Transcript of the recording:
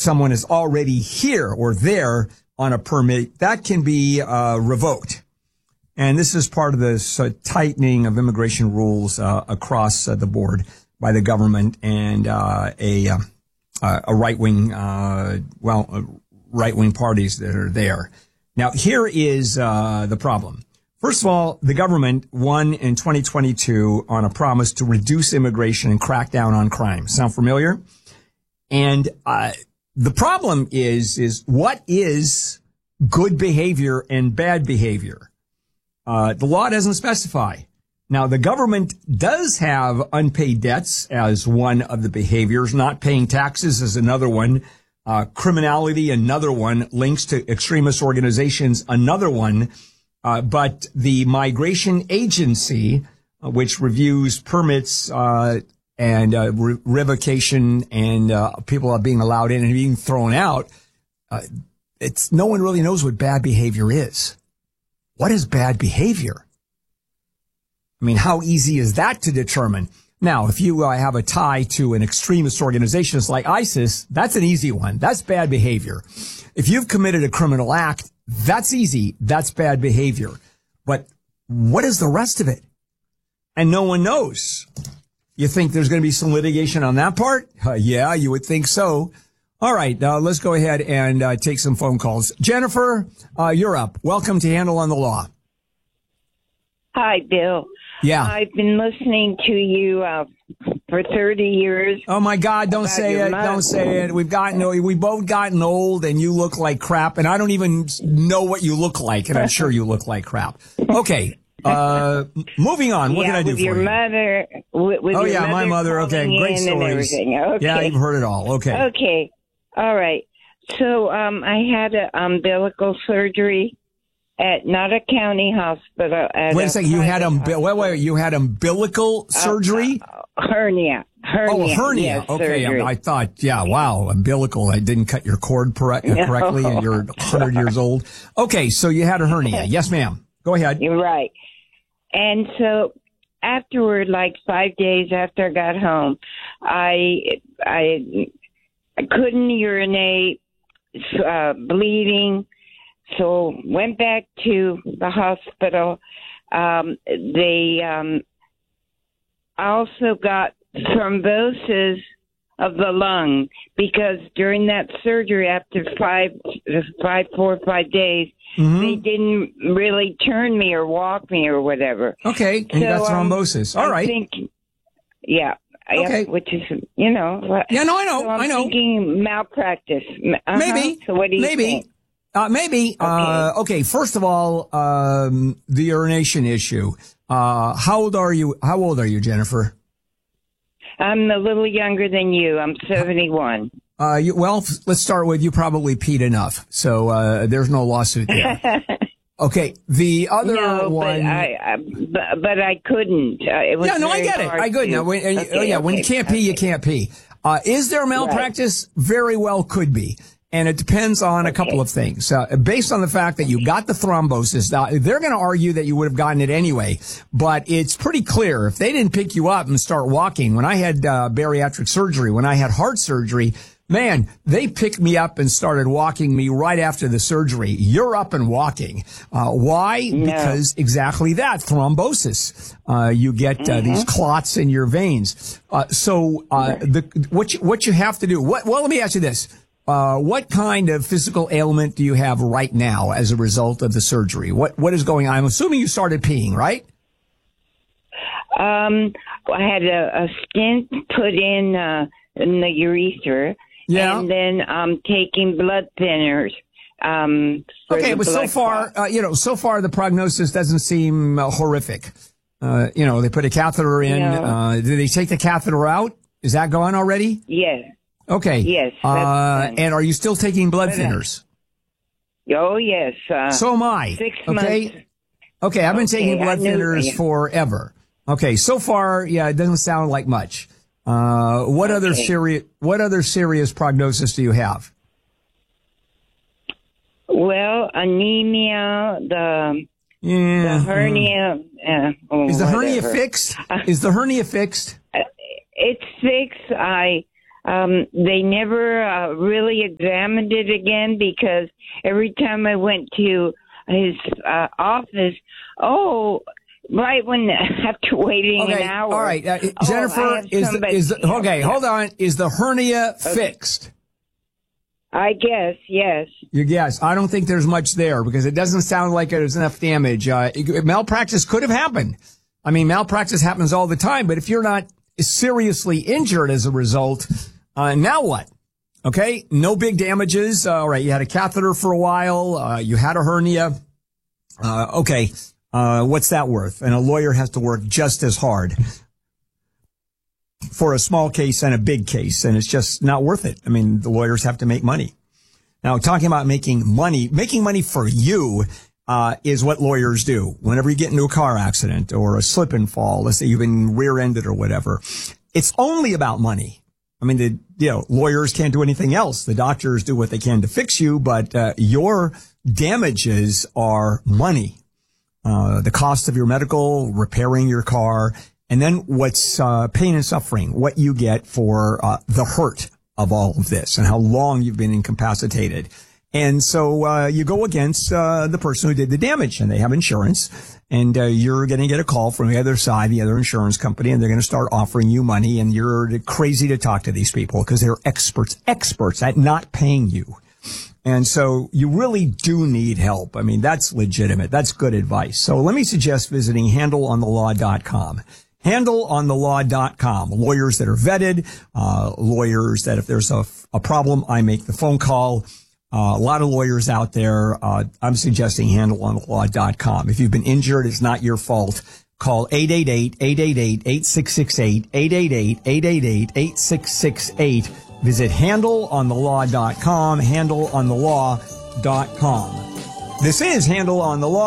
someone is already here or there on a permit, that can be revoked. And this is part of this tightening of immigration rules across the board by the government and a right-wing, right-wing parties that are there. Now, here is the problem. First of all, the government won in 2022 on a promise to reduce immigration and crack down on crime. Sound familiar? And the problem is what is good behavior and bad behavior? The law doesn't specify. Now, the government does have unpaid debts as one of the behaviors. Not paying taxes is another one. Criminality, another one. Links to extremist organizations, another one. But the migration agency, which reviews permits and revocation and people are being allowed in and being thrown out, no one really knows what bad behavior is. What is bad behavior? I mean, how easy is that to determine? Now, if you have a tie to an extremist organization like ISIS, that's an easy one. That's bad behavior. If you've committed a criminal act, that's easy. That's bad behavior. But what is the rest of it? And no one knows. You think there's going to be some litigation on that part? Yeah, you would think so. All right, let's go ahead and take some phone calls. Jennifer, you're up. Welcome to Handel on the Law. Hi, Bill. Yeah. I've been listening to you for 30 years. Oh, my God, don't say it. Don't say it. We've both gotten old, and you look like crap, and I don't even know what you look like, and I'm sure you look like crap. Okay. Moving on. What can I do for you? With your mother. My mother. Okay, great stories. Okay. Yeah, you've heard it all. Okay. Okay. All right. So I had an umbilical surgery at not a county hospital. Wait a second. You had you had umbilical surgery? Hernia. Oh, hernia. Yes, okay. Surgery. I thought, wow, umbilical. I didn't cut your cord correctly, and you're 100 years old. Okay, so you had a hernia. Yes, ma'am. Go ahead. You're right. And so afterward, like 5 days after I got home, I couldn't urinate, bleeding. So went back to the hospital. They also got thrombosis of the lung because during that surgery, after 4 or 5 days, they didn't really turn me or walk me or whatever. Okay, and you got thrombosis. All right. Yeah. Okay. Which is, Yeah, no, I know. So I'm thinking malpractice. Maybe. So what do you think? Maybe. Okay. First of all, the urination issue. How old are you, Jennifer? I'm a little younger than you. I'm 71. Let's start with you probably peed enough. So, there's no lawsuit there. Okay. The other one. But I couldn't. It was I get it. I get it. When you can't pee, you can't pee. Is there malpractice? Right. Very well could be. And it depends on a couple of things. Based on the fact that you got the thrombosis, they're going to argue that you would have gotten it anyway. But it's pretty clear if they didn't pick you up and start walking. When I had bariatric surgery, when I had heart surgery, man, they picked me up and started walking me right after the surgery. You're up and walking. Why? No. Because exactly that, thrombosis. You get these clots in your veins. What you have to do. Let me ask you this. What kind of physical ailment do you have right now as a result of the surgery? What is going on? I'm assuming you started peeing, right? I had a stent put in the urethra. Yeah. And then taking blood thinners. Okay, but so far the prognosis doesn't seem horrific. They put a catheter in. Did they take the catheter out? Is that gone already? Yes. Okay. Yes. And are you still taking blood thinners? Oh, yes. So am I. 6 months. Okay, I've been taking blood thinners forever. Okay, so far, it doesn't sound like much. What other serious prognosis do you have? Well, anemia, the hernia. Is the hernia fixed? Is the hernia fixed? It's fixed. They never really examined it again, because every time I went to his office, right when after waiting an hour. All right, Jennifer, hold on. Is the hernia fixed? I guess, yes. You guess. I don't think there's much there, because it doesn't sound like there's enough damage. Malpractice could have happened. I mean, malpractice happens all the time, but if you're not seriously injured as a result, now what? Okay, no big damages. All right, you had a catheter for a while. You had a hernia. Okay, what's that worth? And a lawyer has to work just as hard for a small case and a big case, and it's just not worth it. I mean, the lawyers have to make money. Now, talking about making money for you is what lawyers do. Whenever you get into a car accident or a slip and fall, let's say you've been rear-ended or whatever, it's only about money. I mean, lawyers can't do anything else. The doctors do what they can to fix you, but your damages are money. The cost of your medical, repairing your car, and then what's pain and suffering, what you get for the hurt of all of this and how long you've been incapacitated. And so you go against the person who did the damage, and they have insurance, and you're going to get a call from the other side, the other insurance company, and they're going to start offering you money, and you're crazy to talk to these people because they're experts at not paying you. And so you really do need help. I mean, that's legitimate. That's good advice. So let me suggest visiting handleonthelaw.com. Handleonthelaw.com. Lawyers that are vetted, lawyers that if there's a problem, I make the phone call. A lot of lawyers out there. I'm suggesting handleonthelaw.com. If you've been injured, it's not your fault. Call 888-888-8668, 888-888-8668. Visit handleonthelaw.com, handleonthelaw.com. This is Handle on the Law.